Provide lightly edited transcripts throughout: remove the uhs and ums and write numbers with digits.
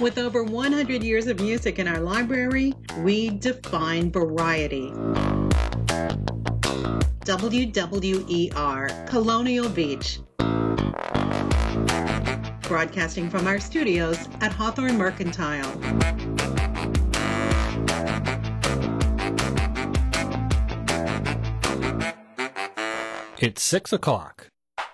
With over 100 years of music in our library, we define variety. WWER, Colonial Beach. Broadcasting from our studios at Hawthorne Mercantile. It's 6 o'clock.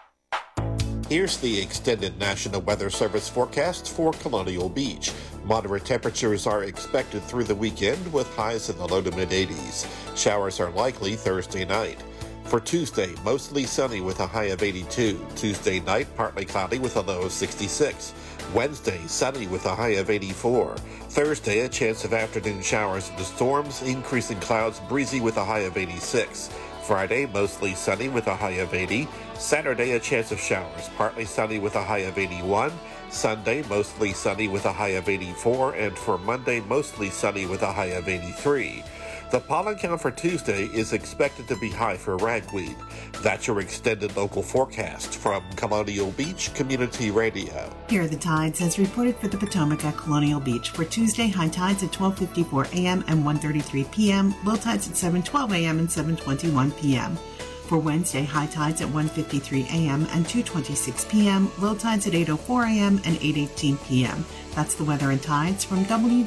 Here's the extended National Weather Service forecast for Colonial Beach. Moderate temperatures are expected through the weekend with highs in the low to mid-80s. Showers are likely Thursday night. For Tuesday, mostly sunny with a high of 82. Tuesday night, partly cloudy with a low of 66. Wednesday, sunny with a high of 84. Thursday, a chance of afternoon showers and storms, increasing clouds, breezy with a high of 86. Friday, mostly sunny with a high of 80. Saturday, a chance of showers, partly sunny with a high of 81. Sunday, mostly sunny with a high of 84. And for Monday, mostly sunny with a high of 83. The pollen count for Tuesday is expected to be high for ragweed. That's your extended local forecast from Colonial Beach Community Radio. Here are the tides as reported for the Potomac at Colonial Beach. For Tuesday, high tides at 12:54 a.m. and 1:33 p.m., low tides at 7:12 a.m. and 7:21 p.m. For Wednesday, high tides at 1:53 a.m. and 2:26 p.m., low tides at 8:04 a.m. and 8:18 p.m. That's the weather and tides from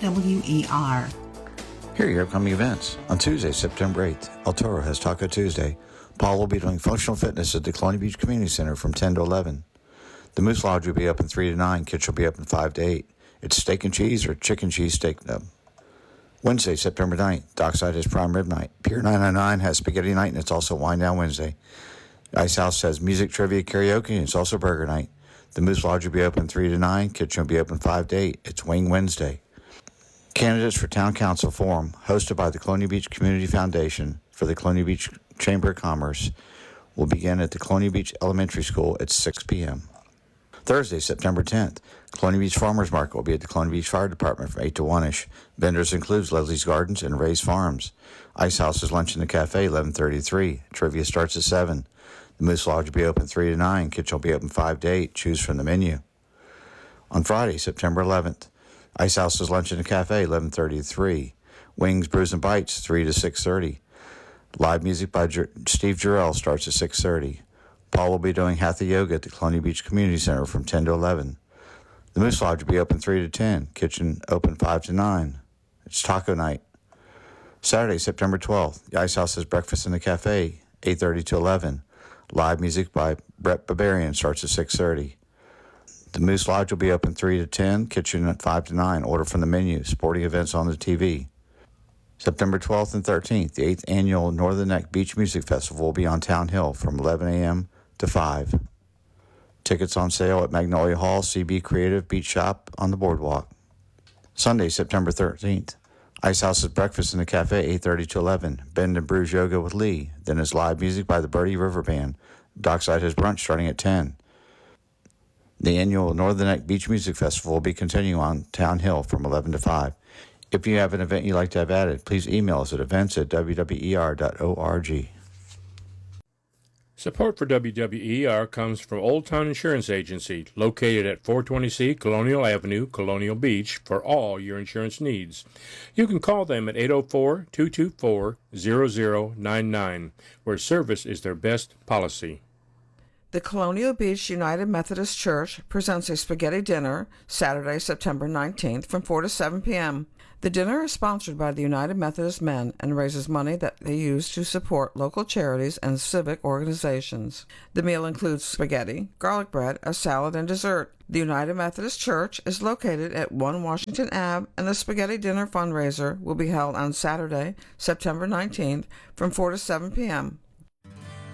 WWER. Here are your upcoming events. On Tuesday, September 8th, El Toro has Taco Tuesday. Paul will be doing functional fitness at the Colonial Beach Community Center from 10 to 11. The Moose Lodge will be open 3 to 9. Kitchen will be open 5 to 8. It's steak and cheese or chicken cheese steak nub. Wednesday, September 9th, Dockside has prime rib night. Pier 999 has spaghetti night, and it's also wine down Wednesday. Ice House has music, trivia, karaoke, and it's also burger night. The Moose Lodge will be open 3 to 9. Kitchen will be open 5 to 8. It's Wing Wednesday. Candidates for Town Council Forum, hosted by the Colonial Beach Community Foundation for the Colonial Beach Chamber of Commerce, will begin at the Colonial Beach Elementary School at 6 p.m. Thursday, September 10th, Colonial Beach Farmers Market will be at the Colonial Beach Fire Department from 8 to 1-ish. Vendors includes Leslie's Gardens and Ray's Farms. Ice House is lunch in the cafe, 11:33. Trivia starts at 7. The Moose Lodge will be open 3 to 9. Kitchen will be open 5 to 8. Choose from the menu. On Friday, September 11th, Ice House is lunch in the cafe, 11:33. Wings, Brews, and Bites, 3 to 6:30. Live music by Steve Jarrell starts at 6:30. Paul will be doing Hatha Yoga at the Colonial Beach Community Center from 10 to 11. The Moose Lodge will be open 3 to 10. Kitchen open 5 to 9. It's taco night. Saturday, September 12th, the Ice House has breakfast in the cafe, 8:30 to 11. Live music by Brett Barbarian starts at 6:30. The Moose Lodge will be open 3 to 10, kitchen at 5 to 9. Order from the menu, sporting events on the TV. September 12th and 13th, the 8th Annual Northern Neck Beach Music Festival will be on Town Hill from 11 a.m. to 5. Tickets on sale at Magnolia Hall, CB Creative Beach Shop on the Boardwalk. Sunday, September 13th, Ice House's breakfast in the cafe, 8:30 to 11. Bend and Brews Yoga with Lee. Then is live music by the Birdie River Band. Dockside has brunch starting at 10. The annual Northern Neck Beach Music Festival will be continuing on Town Hill from 11 to 5. If you have an event you'd like to have added, please email us at events@wwer.org. Support for WWER comes from Old Town Insurance Agency, located at 420C Colonial Avenue, Colonial Beach, for all your insurance needs. You can call them at 804-224-0099, where service is their best policy. The Colonial Beach United Methodist Church presents a spaghetti dinner Saturday, September 19th from 4 to 7 p.m. The dinner is sponsored by the United Methodist Men and raises money that they use to support local charities and civic organizations. The meal includes spaghetti, garlic bread, a salad, and dessert. The United Methodist Church is located at 1 Washington Ave, and the Spaghetti Dinner fundraiser will be held on Saturday, September 19th from 4 to 7 p.m.